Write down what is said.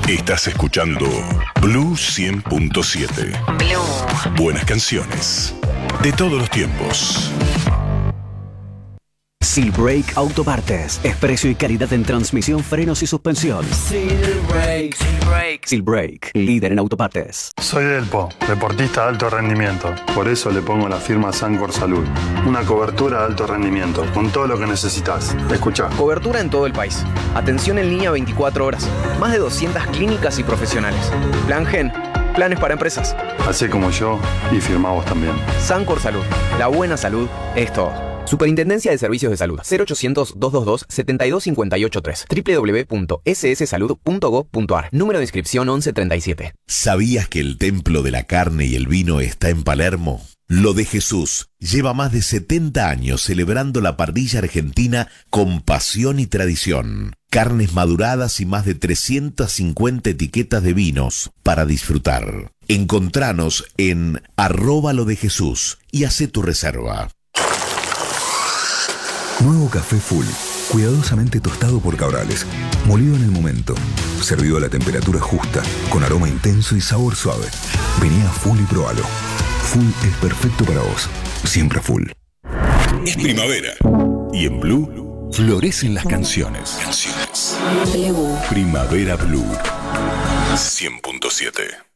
Estás escuchando Blue 100.7. Blue. Buenas canciones de todos los tiempos. Silbrake Autopartes. Es precio y calidad en transmisión, frenos y suspensión. Silbrake. Silbrake, líder en autopartes. Soy Delpo, deportista de alto rendimiento. Por eso le pongo la firma Sancor Salud. Una cobertura de alto rendimiento, con todo lo que necesitas. Escuchá. Cobertura en todo el país. Atención en línea 24 horas. Más de 200 clínicas y profesionales. Plan Gen. Planes para empresas. Hacé como yo y firmá vos también. Sancor Salud. La buena salud es todo. Superintendencia de Servicios de Salud. 0800-222-72583. www.sssalud.gov.ar. Número de inscripción 1137. ¿Sabías que el templo de la carne y el vino está en Palermo? Lo de Jesús lleva más de 70 años celebrando la parrilla argentina con pasión y tradición. Carnes maduradas y más de 350 etiquetas de vinos para disfrutar. Encontranos en @lodejesús y hacé tu reserva. Nuevo café Full, cuidadosamente tostado por Cabrales, molido en el momento, servido a la temperatura justa, con aroma intenso y sabor suave. Vení a Full y probalo. Full es perfecto para vos, siempre Full. Es primavera y en Blue florecen las canciones. Blue. Primavera Blue 100.7.